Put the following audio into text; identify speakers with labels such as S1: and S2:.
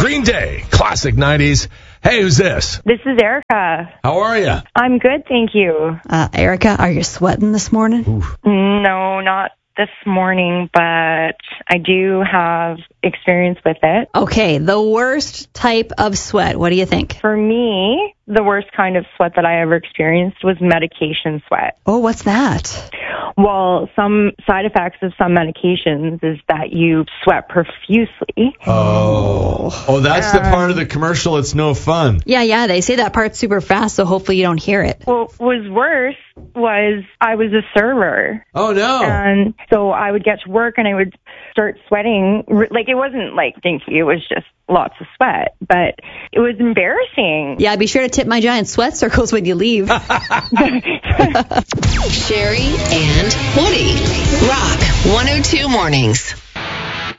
S1: Green Day, classic 90s. Hey, who's this?
S2: This is Erica.
S1: How are you?
S2: I'm good, thank you.
S3: Erica, are you sweating this morning?
S2: No, not this morning, but I do have experience with it.
S3: Okay, the worst type of sweat. What do you think?
S2: For me, the worst kind of sweat that I ever experienced was medication sweat.
S3: Oh, what's that?
S2: Well, some side effects of some medications is that you sweat profusely.
S1: Oh, that's the part of the commercial that's no fun.
S3: Yeah, they say that part super fast, so hopefully you don't hear it.
S2: Well, what was worse was I was a server.
S1: Oh, no.
S2: And so I would get to work and I would start sweating. Like, it wasn't like stinky, it was just lots of sweat, but it was embarrassing.
S3: Yeah, be sure to tip my giant sweat circles when you leave.
S4: Sherry and Woody. Rock 102 Mornings.